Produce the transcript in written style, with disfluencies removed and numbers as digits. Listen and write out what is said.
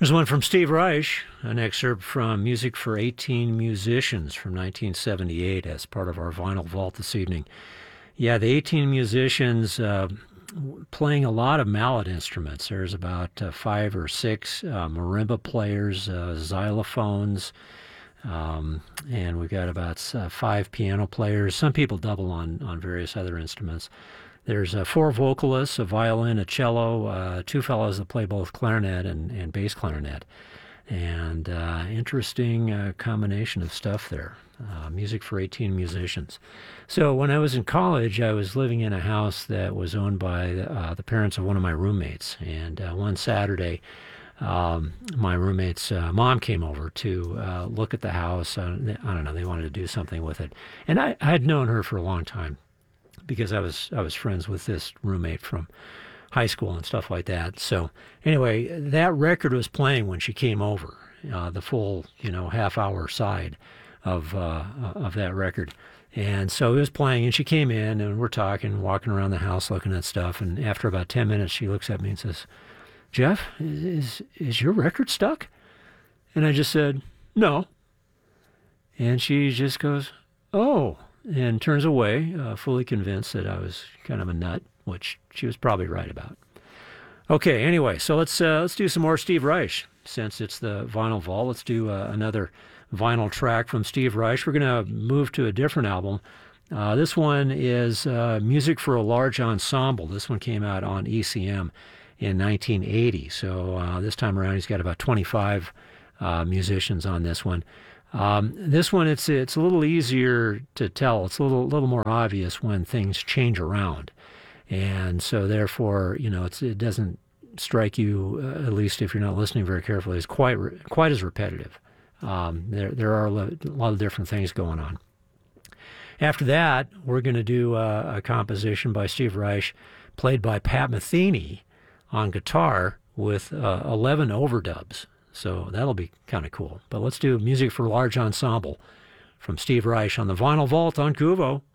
There's one from Steve Reich, an excerpt from Music for 18 Musicians from 1978 as part of our Vinyl Vault this evening. Yeah, the 18 musicians playing a lot of mallet instruments. There's about 5 or 6 marimba players, xylophones, and we've got about 5 piano players. Some people double on various other instruments. There's 4 vocalists, a violin, a cello, 2 fellows that play both clarinet and bass clarinet. And interesting combination of stuff there. Music for 18 musicians. So when I was in college, I was living in a house that was owned by the parents of one of my roommates. And one Saturday, my roommate's mom came over to look at the house. I don't know, they wanted to do something with it. And I had known her for a long time, because I was friends with this roommate from high school and stuff like that. So anyway, that record was playing when she came over, the full half-hour side of that record. And so it was playing, and she came in, and we're talking, walking around the house, looking at stuff. And after about 10 minutes, she looks at me and says, "Jeff, is your record stuck?" And I just said, "No." And she just goes, "Oh," and turns away, fully convinced that I was kind of a nut, which she was probably right about. Okay, anyway, so let's do some more Steve Reich. Since it's the Vinyl Vault, let's do another vinyl track from Steve Reich. We're going to move to a different album. This one is Music for a Large Ensemble. This one came out on ECM in 1980. So this time around, he's got about 25 musicians on this one. This one, it's a little easier to tell. It's a little more obvious when things change around, and so therefore, it doesn't strike you, at least if you're not listening very carefully, as quite as repetitive. There are a lot of different things going on. After that, we're going to do a composition by Steve Reich, played by Pat Metheny on guitar with 11 overdubs. So that'll be kind of cool. But let's do Music for a Large Ensemble from Steve Reich on the Vinyl Vault on Kuvo.